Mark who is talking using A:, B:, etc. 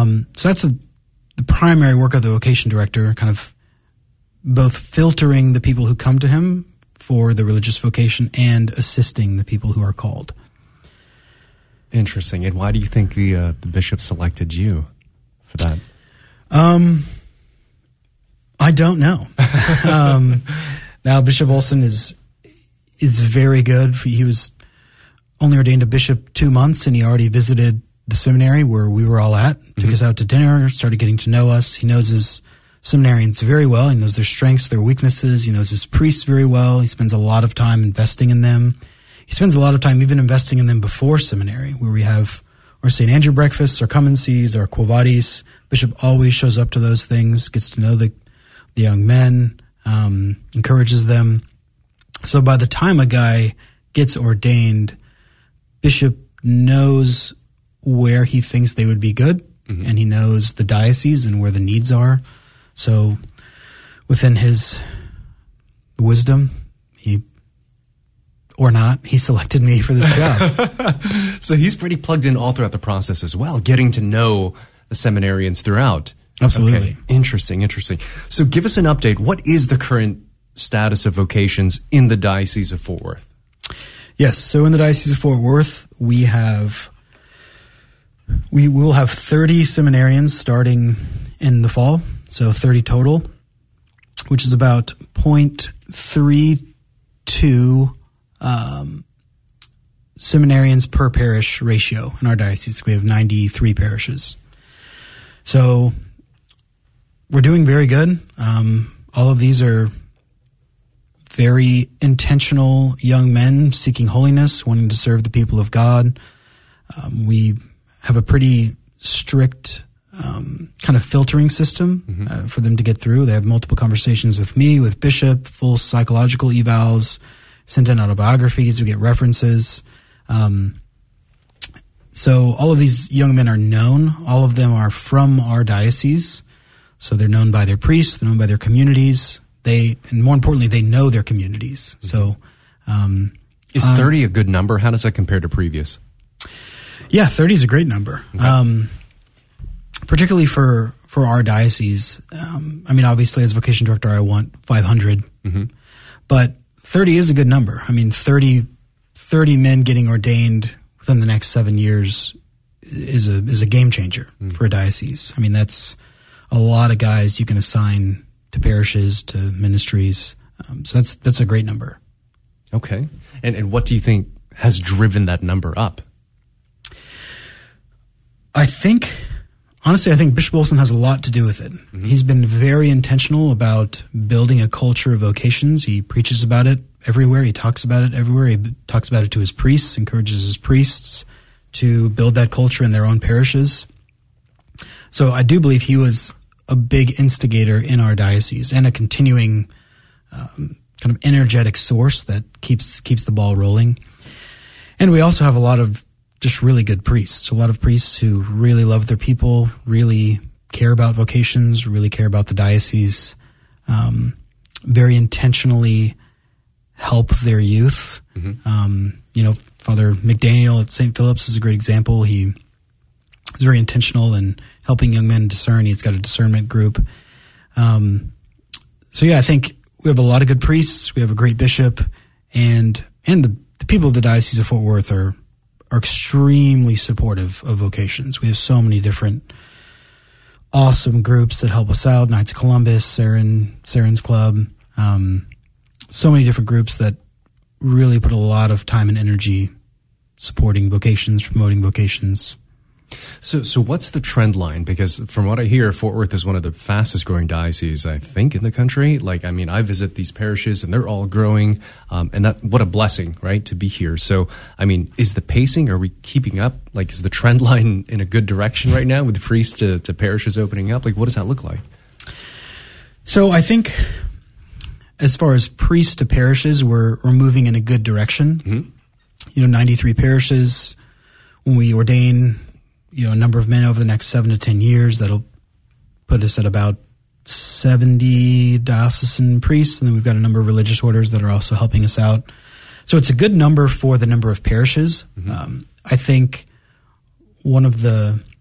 A: So that's the primary work of the vocation director, kind of both filtering the people who come to him for the religious vocation and assisting the people who are called.
B: Interesting. And why do you think the bishop selected you for that?
A: I don't know. Now, Bishop Olson is very good. He was only ordained a bishop 2 months, and he already visited the seminary where we were all at, took us out to dinner, started getting to know us. He knows his seminarians very well. He knows their strengths, their weaknesses. He knows his priests very well. He spends a lot of time investing in them. He spends a lot of time even investing in them before seminary, where we have our St. Andrew breakfasts, our come and sees, our Quo Vadis. Bishop always shows up to those things, gets to know the young men, encourages them. So by the time a guy gets ordained, Bishop knows where he thinks they would be good, and he knows the diocese and where the needs are. So within his wisdom, he selected me for this job.
B: So he's pretty plugged in all throughout the process as well, getting to know the seminarians throughout.
A: Absolutely.
B: Okay. Interesting. So give us an update. What is the current status of vocations in the Diocese of Fort Worth?
A: Yes. So in the Diocese of Fort Worth, we will have 30 seminarians starting in the fall. So 30 total, which is about 0.32 seminarians per parish ratio in our diocese. We have 93 parishes. So we're doing very good. All of these are very intentional young men seeking holiness, wanting to serve the people of God. We have a pretty strict kind of filtering system for them to get through. They have multiple conversations with me, with Bishop, full psychological evals, send in autobiographies, we get references. So all of these young men are known. All of them are from our diocese. So they're known by their priests, they're known by their communities. And more importantly, they know their communities. So,
B: is 30 a good number? How does that compare to previous?
A: Yeah, 30 is a great number. Okay. Particularly for our diocese. I mean, obviously as vocation director, I want 500, but 30 is a good number. I mean, 30 men getting ordained within the next 7 years is a game changer for a diocese. I mean, that's a lot of guys you can assign to parishes, to ministries. So that's a great number.
B: Okay. And what do you think has driven that number up?
A: I think Bishop Olson has a lot to do with it. He's been very intentional about building a culture of vocations. He preaches about it everywhere. He talks about it everywhere. He talks about it to his priests, encourages his priests to build that culture in their own parishes. So I do believe he was a big instigator in our diocese and a continuing kind of energetic source that keeps the ball rolling. And we also have a lot of just really good priests, a lot of priests who really love their people, really care about vocations, really care about the diocese, very intentionally help their youth. Father McDaniel at St. Philip's is a great example. He is very intentional in helping young men discern. He's got a discernment group. I think we have a lot of good priests. We have a great bishop, and the people of the Diocese of Fort Worth are extremely supportive of vocations. We have so many different awesome groups that help us out. Knights of Columbus, Saren's Club, so many different groups that really put a lot of time and energy supporting vocations, promoting vocations.
B: So what's the trend line? Because from what I hear, Fort Worth is one of the fastest growing dioceses, I think, in the country. I visit these parishes and they're all growing. And that, what a blessing, right, to be here. So, is the pacing, are we keeping up? Is the trend line in a good direction right now with priests to parishes opening up? What does that look like?
A: So I think as far as priests to parishes, we're moving in a good direction. 93 parishes. When we ordain a number of men over the next 7 to 10 years, that'll put us at about 70 diocesan priests, and then we've got a number of religious orders that are also helping us out. So it's a good number for the number of parishes. I think one of the